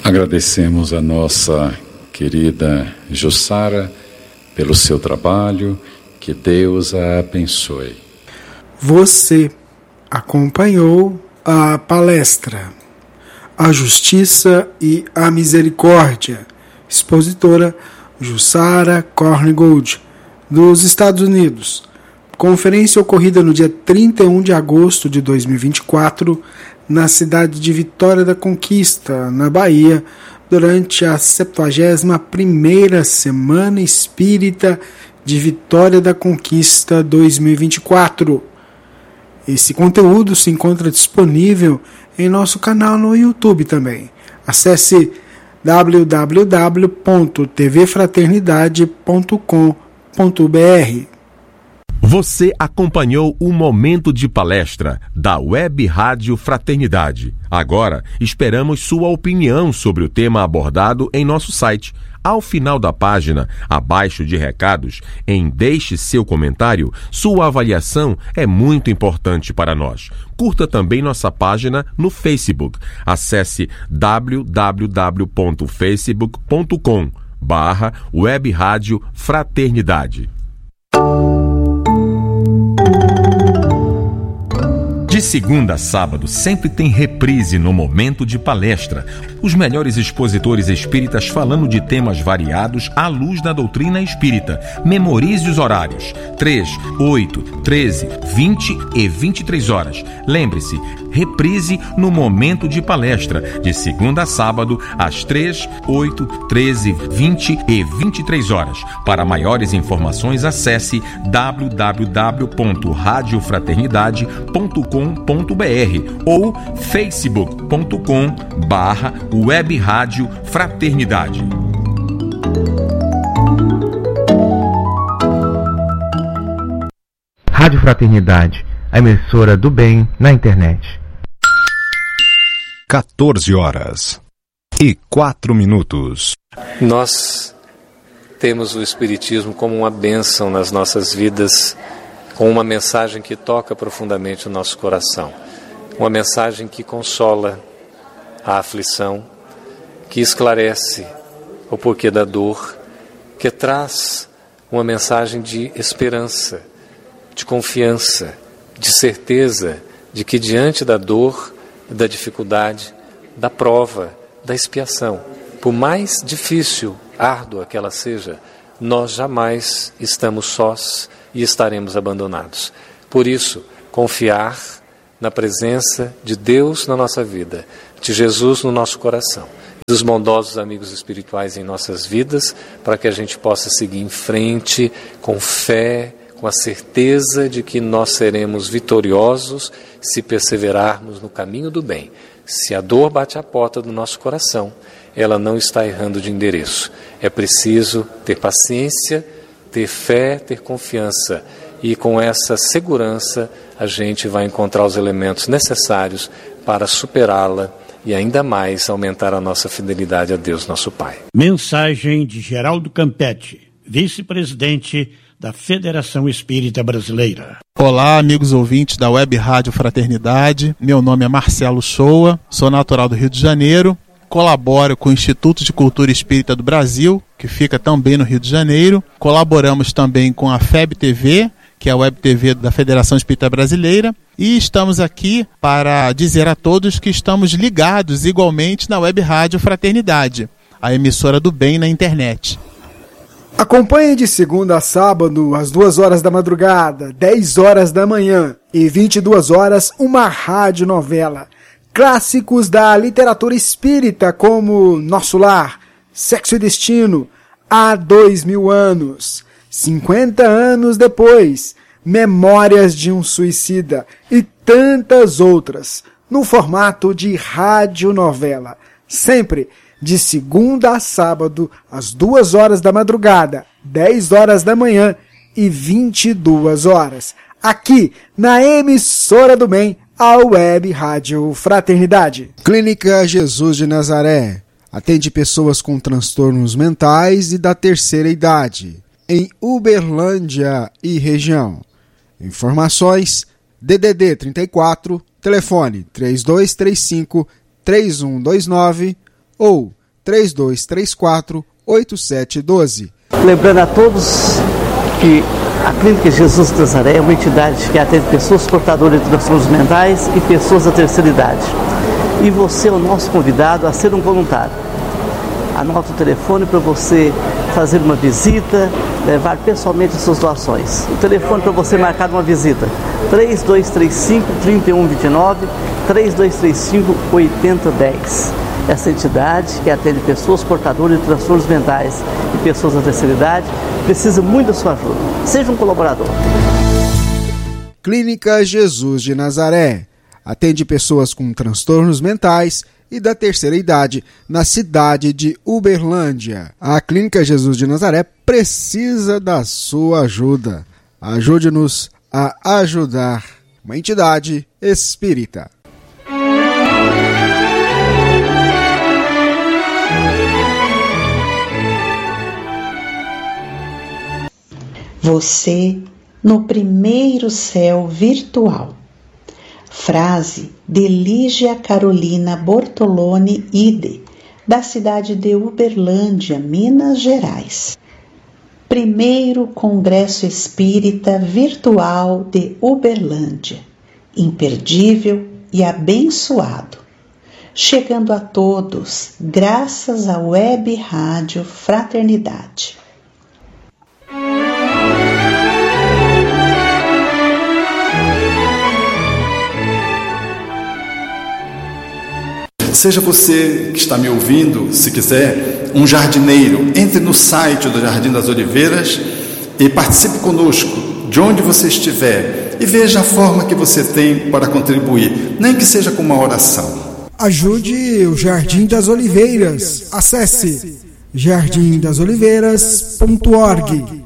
Agradecemos a nossa querida Jussara pelo seu trabalho, que Deus a abençoe. Você acompanhou a palestra A Justiça e a Misericórdia, expositora Jussara Korngold, dos Estados Unidos. Conferência ocorrida no dia 31 de agosto de 2024, na cidade de Vitória da Conquista, na Bahia, durante a 71ª Semana Espírita de Vitória da Conquista 2024. Esse conteúdo se encontra disponível em nosso canal no YouTube também. Acesse www.tvfraternidade.com.br. Você acompanhou o Momento de Palestra da Web Rádio Fraternidade. Agora, esperamos sua opinião sobre o tema abordado em nosso site. Ao final da página, abaixo de recados, Deixe seu comentário, sua avaliação é muito importante para nós. Curta também nossa página no Facebook. Acesse www.facebook.com/Web Rádio Fraternidade. De segunda a sábado, sempre tem reprise no Momento de Palestra. Os melhores expositores espíritas falando de temas variados à luz da doutrina espírita. Memorize os horários: 3, 8, 13, 20 e 23 horas. Lembre-se, reprise no Momento de Palestra, de segunda a sábado, às 3, 8, 13, 20 e 23 horas. Para maiores informações, acesse www.radiofraternidade.com.br ou facebook.com/Web Rádio Fraternidade. Rádio Fraternidade, a emissora do bem na internet. 14h04. Nós temos o Espiritismo como uma bênção nas nossas vidas, com uma mensagem que toca profundamente o nosso coração. Uma mensagem que consola a aflição, que esclarece o porquê da dor, que traz uma mensagem de esperança, de confiança, de certeza de que diante da dor, da dificuldade, da prova, da expiação, por mais difícil, árdua que ela seja, nós jamais estamos sós e estaremos abandonados. Por isso, confiar na presença de Deus na nossa vida, de Jesus no nosso coração, e dos bondosos amigos espirituais em nossas vidas, para que a gente possa seguir em frente com fé, com a certeza de que nós seremos vitoriosos se perseverarmos no caminho do bem. Se a dor bate à porta do nosso coração, ela não está errando de endereço. É preciso ter paciência, ter fé, ter confiança, e com essa segurança a gente vai encontrar os elementos necessários para superá-la e ainda mais aumentar a nossa fidelidade a Deus, nosso Pai. Mensagem de Geraldo Campetti, vice-presidente da Federação Espírita Brasileira. Olá, amigos ouvintes da Web Rádio Fraternidade. Meu nome é Marcelo Shoa, sou natural do Rio de Janeiro, colaboro com o Instituto de Cultura Espírita do Brasil, que fica também no Rio de Janeiro. Colaboramos também com a FEB TV, que é a Web TV da Federação Espírita Brasileira, e estamos aqui para dizer a todos que estamos ligados igualmente na Web Rádio Fraternidade, a emissora do bem na internet. Acompanhe de segunda a sábado, às 2 horas da madrugada, 10 horas da manhã e 22 horas, uma radionovela. Clássicos da literatura espírita como Nosso Lar, Sexo e Destino, Há 2000 anos, 50 anos depois, Memórias de um Suicida e tantas outras, no formato de radionovela, sempre de segunda a sábado, às 2 horas da madrugada, 10 horas da manhã e 22 horas, aqui na emissora do bem, a Web Rádio Fraternidade. Clínica Jesus de Nazaré atende pessoas com transtornos mentais e da terceira idade, em Uberlândia e região. Informações: DDD 34, telefone 3235-3129 ou 3234-8712. Lembrando a todos que a Clínica Jesus de Nazaré é uma entidade que atende pessoas portadoras de transtornos mentais e pessoas da terceira idade. E você é o nosso convidado a ser um voluntário. Anota o telefone para você fazer uma visita, levar pessoalmente as suas doações. O telefone para você marcar uma visita: 3235-3129, 3235-8010. Essa entidade que atende pessoas portadoras de transtornos mentais e pessoas da terceira idade precisa muito da sua ajuda. Seja um colaborador. Clínica Jesus de Nazaré atende pessoas com transtornos mentais e da terceira idade na cidade de Uberlândia. A Clínica Jesus de Nazaré precisa da sua ajuda. Ajude-nos a ajudar uma entidade espírita. Você no primeiro céu virtual. Frase de Lígia Carolina Bortolone Ide, da cidade de Uberlândia, Minas Gerais. Primeiro Congresso Espírita Virtual de Uberlândia. Imperdível e abençoado. Chegando a todos, graças à Web Rádio Fraternidade. Seja você que está me ouvindo, se quiser, um jardineiro, entre no site do Jardim das Oliveiras e participe conosco, de onde você estiver, e veja a forma que você tem para contribuir, nem que seja com uma oração. Ajude o Jardim das Oliveiras. Acesse jardimdasoliveiras.org.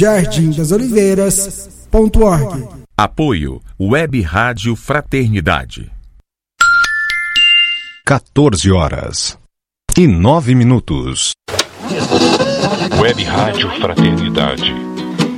jardimdasoliveiras.org. Apoio Web Rádio Fraternidade. 14h09. Web Rádio Fraternidade.